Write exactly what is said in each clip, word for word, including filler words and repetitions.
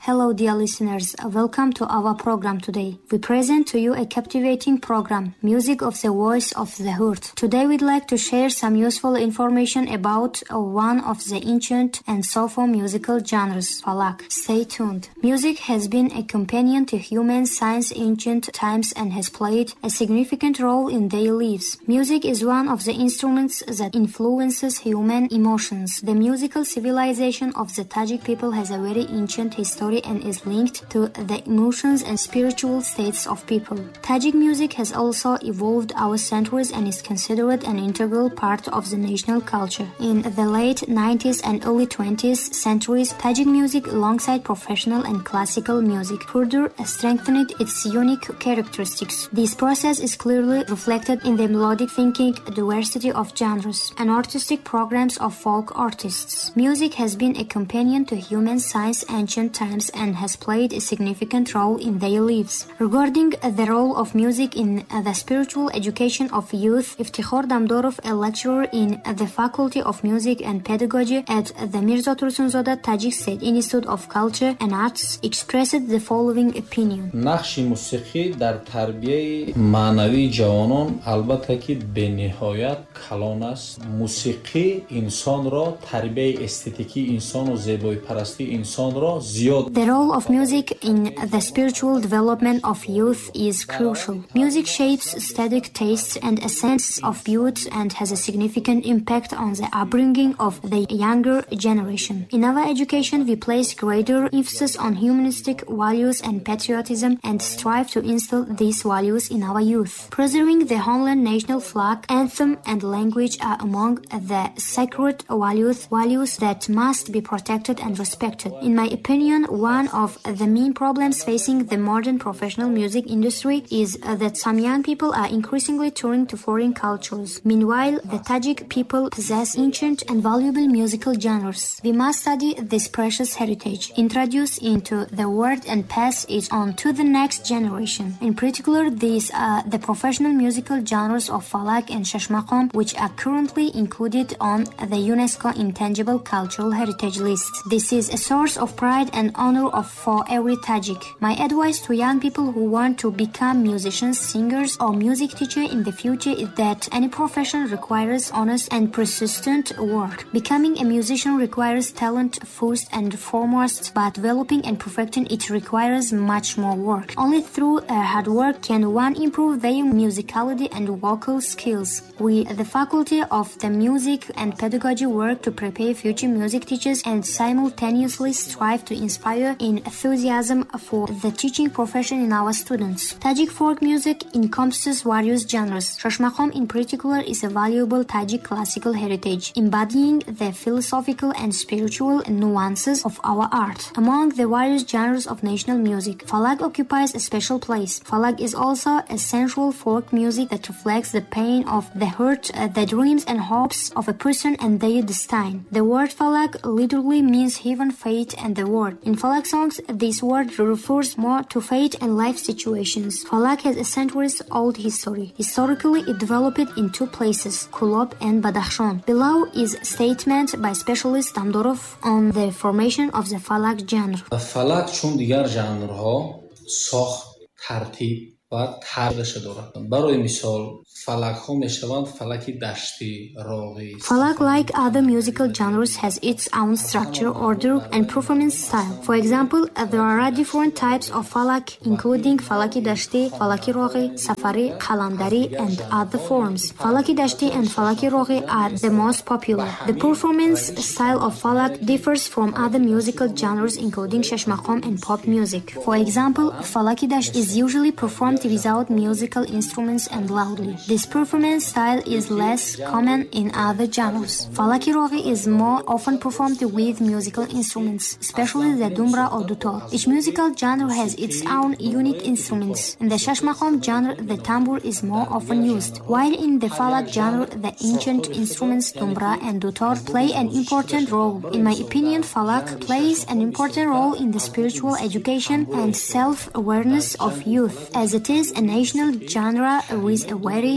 Hello dear listeners, welcome to our program today. We present to you a captivating program, Music of the Voice of the Heart. Today we'd like to share some useful information about uh, one of the ancient and soulful musical genres, Falak. Stay tuned. Music has been a companion to human since ancient times and has played a significant role in their lives. Music is one of the instruments that influences human emotions. The musical civilization of the Tajik people has a very ancient history and is linked to the emotions and spiritual states of people. Tajik music has also evolved over centuries and is considered an integral part of the national culture. In the late nineties and early twentieth centuries, Tajik music alongside professional and classical music further strengthened its unique characteristics. This process is clearly reflected in the melodic thinking, diversity of genres, and artistic programs of folk artists. Music has been a companion to human since ancient times and has played a significant role in their lives. Regarding the role of music in the spiritual education of youth, Iftikhar Damdorov, a lecturer in the Faculty of Music and Pedagogy at the Mirza Tursunzada Tajik State Institute of Culture and Arts, expressed the following opinion. نقش موسیقی در تربیت معنوی جوانان البته که به نهایت کلان است. موسیقی انسان را تربیت استتیکی انسان و زیبایی پرستی انسان را زیاد. The role of music in the spiritual development of youth is crucial. Music shapes aesthetic tastes and a sense of beauty and has a significant impact on the upbringing of the younger generation. In our education, we place greater emphasis on humanistic values and patriotism and strive to instill these values in our youth. Preserving the homeland national flag, anthem, and language are among the sacred values, values that must be protected and respected. In my opinion, one of the main problems facing the modern professional music industry is uh, that some young people are increasingly turning to foreign cultures. Meanwhile, the Tajik people possess ancient and valuable musical genres. We must study this precious heritage, introduce into the world and pass it on to the next generation. In particular, these are the professional musical genres of Falak and Shashmaqom, which are currently included on the UNESCO Intangible Cultural Heritage List. This is a source of pride and honor of for every Tajik. My advice to young people who want to become musicians, singers, or music teacher in the future is that any profession requires honest and persistent work. Becoming a musician requires talent first and foremost, but developing and perfecting it requires much more work. Only through uh, hard work can one improve their musicality and vocal skills. We, the Faculty of the Music and Pedagogy, work to prepare future music teachers and simultaneously strive to inspire enthusiasm for the teaching profession in our students. Tajik folk music encompasses various genres. Shashmaqom in particular is a valuable Tajik classical heritage, embodying the philosophical and spiritual nuances of our art. Among the various genres of national music, Falak occupies a special place. Falak is also a sensual folk music that reflects the pain of the heart, uh, the dreams and hopes of a person and their destiny. The word Falak literally means heaven, fate, and the world. In Falak songs, this word refers more to fate and life situations. Falak has a centuries-old history. Historically, it developed in two places, Kulob and Badakhshan. Below is a statement by specialist Damdorov on the formation of the Falak genre. فلک چون دیگر ژانرها ساخت، ترتیب و طرزش دارد. برای مثال فلک ها میشوند فلکی دشتی، راغی. Falak, like other musical genres, has its own structure, order, and performance style. For example, there are different types of Falak, including Falaki Dashti, Falaki Roghi, Safari, Qalandari, and other forms. Falaki Dashti and Falaki Roghi are the most popular. The performance style of Falak differs from other musical genres, including Shashmaqom and pop music. For example, Falaki Dasht is usually performed without musical instruments and loudly. This performance style is less common in other genres. Falaki Roghi is more often performed with musical instruments, especially the dumbra or dutor. Each musical genre has its own unique instruments. In the Shashmaqom genre, the tambur is more often used, while in the Falak genre, the ancient instruments dumbra and dutor play an important role. In my opinion, Falak plays an important role in the spiritual education and self-awareness of youth, as it is a national genre with a very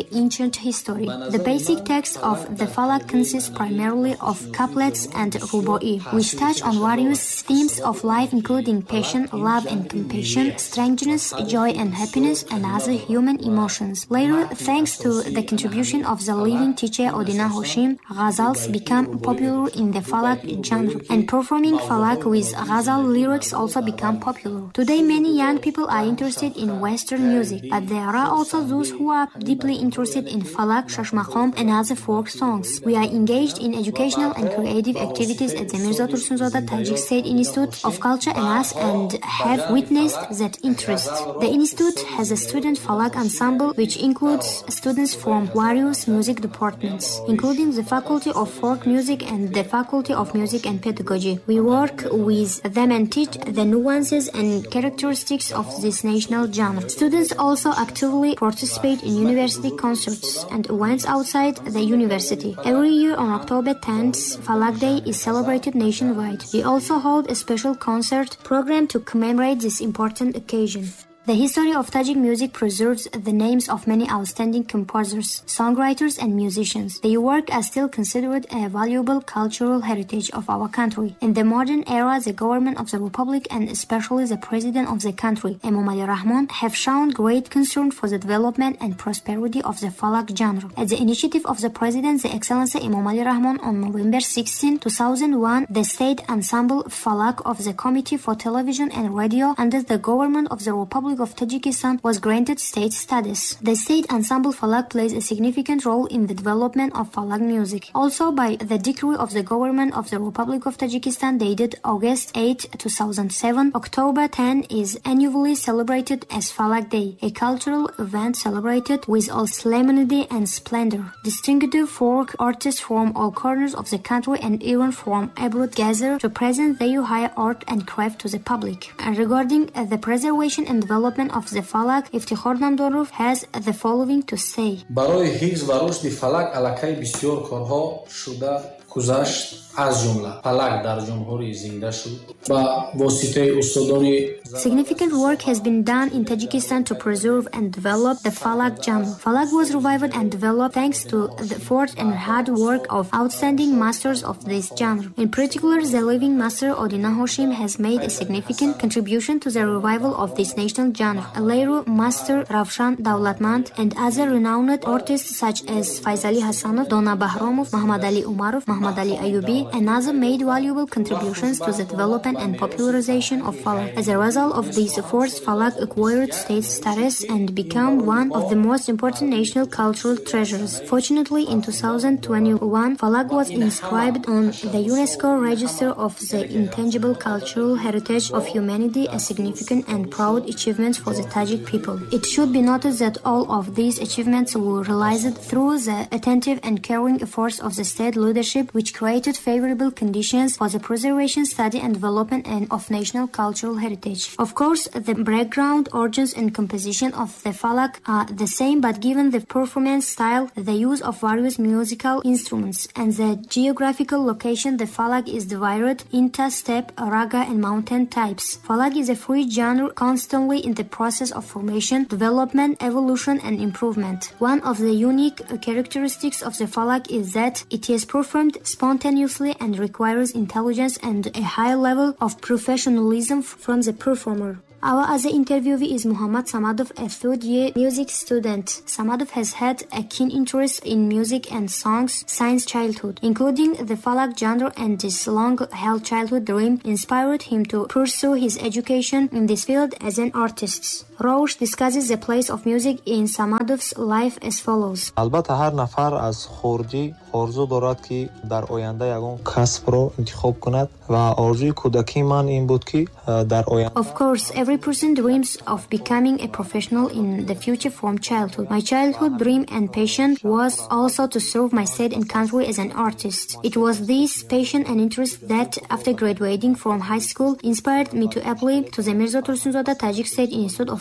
very ancient history. The basic text of the Falak consists primarily of couplets and rubai, which touch on various themes of life including passion, love and compassion, strangeness, joy and happiness, and other human emotions. Later, thanks to the contribution of the living teacher Odina Hoshim, ghazals became popular in the Falak genre, and performing Falak with ghazal lyrics also became popular. Today, many young people are interested in Western music, but there are also those who are deeply interested in Falak, Shashmaqom, and other folk songs. We are engaged in educational and creative activities at the Mirza Tursunzoda Tajik State Institute of Culture and Arts and have witnessed that interest. The institute has a student Falak ensemble which includes students from various music departments, including the Faculty of Folk Music and the Faculty of Music and Pedagogy. We work with them and teach the nuances and characteristics of this national genre. Students also actively participate in university concerts and events outside the university. Every year on October tenth, Falak Day is celebrated nationwide. We also hold a special concert program to commemorate this important occasion. The history of Tajik music preserves the names of many outstanding composers, songwriters, and musicians. Their work is still considered a valuable cultural heritage of our country. In the modern era, the government of the Republic and especially the president of the country, Emom Ali Rahmon, have shown great concern for the development and prosperity of the Falak genre. At the initiative of the president, the Excellency Emom Ali Rahmon, on November sixteenth, two thousand one, the state ensemble Falak of the Committee for Television and Radio under the government of the Republic of Tajikistan was granted state status. The state ensemble Falak plays a significant role in the development of Falak music. Also, by the decree of the government of the Republic of Tajikistan dated August eighth, two thousand seven, October tenth is annually celebrated as Falak Day, a cultural event celebrated with all solemnity and splendor. Distinguished folk artists from all corners of the country and even from abroad gather to present their high art and craft to the public. And regarding uh, the preservation and development of the Falak, Iftikhar Namdorov has the following to say. برای حفظ و رشد فلک علاقه بسیار کارها شده گذشت، از جمله فلک در جمهوری زنده شد با واسطه استادان. Significant work has been done in Tajikistan to preserve and develop the Falak genre. Falak was revived and developed thanks to the effort and hard work of outstanding masters of this genre. In particular, the living master Odina Hoshim has made a significant contribution to the revival of this national genre. Later, master Ravshan Davlatmand and other renowned artists such as Faizali Hassanov, Dona Bahromov, Muhammad Ali Umarov, Muhammad Ali Ayubi, and others made valuable contributions to the development and popularization of Falak. As a result of these efforts, Falak acquired state status and became one of the most important national cultural treasures. Fortunately, in two thousand twenty-one, Falak was inscribed on the UNESCO Register of the Intangible Cultural Heritage of Humanity, a significant and proud achievement for the Tajik people. It should be noted that all of these achievements were realized through the attentive and caring efforts of the state leadership, which created favorable conditions for the preservation, study, and development of national cultural heritage. Of course, the background, origins, and composition of the Falak are the same, but given the performance style, the use of various musical instruments, and the geographical location, the Falak is divided into steppe, raga, and mountain types. Falak is a free genre constantly in the process of formation, development, evolution, and improvement. One of the unique characteristics of the Falak is that it is performed spontaneously and requires intelligence and a high level of professionalism from the performer. Our other interviewee is Muhammad Samadov, a third-year music student. Samadov has had a keen interest in music and songs since childhood, including the Falak genre, and this long-held childhood dream inspired him to pursue his education in this field as an artist. Rosh discusses the place of music in Samadov's life as follows. البته هر نفر از خردی آرزو دارد که در آینده یگان کسب را انتخاب کند و آرزوی کودکی من این بود که در آینده. Of course, every person dreams of becoming a professional in the future from childhood. My childhood dream and passion was also to serve my state and country as an artist. It was this passion and interest that, after graduating from high school, inspired me to apply to the Mirza Tursunzoda Tajik State Institute of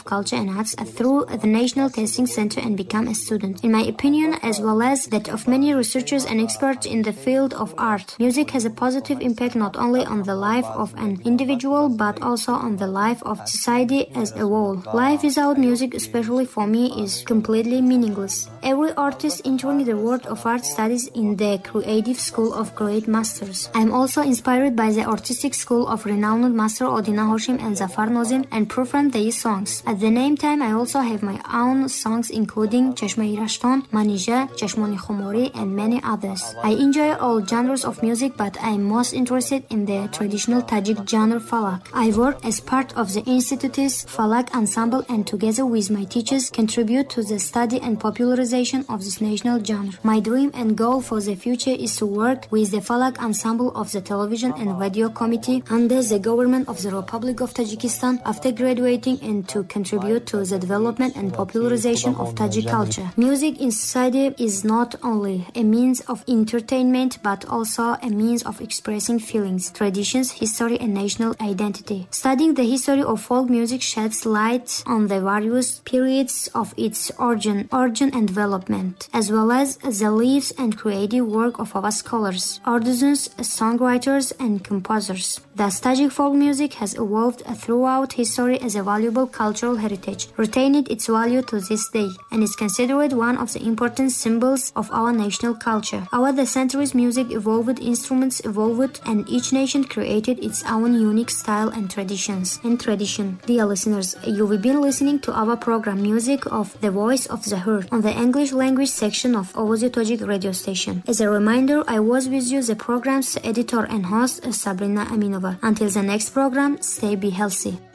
of Culture and Arts through the National Testing Center and become a student. In my opinion, as well as that of many researchers and experts in the field of art, music has a positive impact not only on the life of an individual but also on the life of society as a whole. Life without music, especially for me, is completely meaningless. Every artist entering the world of art studies in the Creative School of Great Masters. I am also inspired by the artistic school of renowned master Odina Hoshim and Zafar Nozim and perform their songs. At the same time, I also have my own songs including Cheshme Irashton, Manija, Cheshmoni Khomori and many others. I enjoy all genres of music, but I am most interested in the traditional Tajik genre Falak. I work as part of the Institute's Falak ensemble and together with my teachers contribute to the study and popularization of this national genre. My dream and goal for the future is to work with the Falak ensemble of the Television and Radio Committee under the government of the Republic of Tajikistan after graduating and to contribute to the development and popularization of Tajik culture. Music in society is not only a means of entertainment but also a means of expressing feelings, traditions, history and national identity. Studying the history of folk music sheds light on the various periods of its origin, origin and development, as well as the lives and creative work of our scholars, artisans, songwriters and composers. Thus, Tajik folk music has evolved throughout history as a valuable cultural heritage, retaining its value to this day, and is considered one of the important symbols of our national culture. Over the centuries, music evolved, instruments evolved, and each nation created its own unique style and traditions. And tradition. Dear listeners, you've been listening to our program Music of the Voice of the Heart on the English language section of Ovozi Tajik radio station. As a reminder, I was with you, the program's editor and host, Sabrina Aminova. Until the next program, stay be healthy.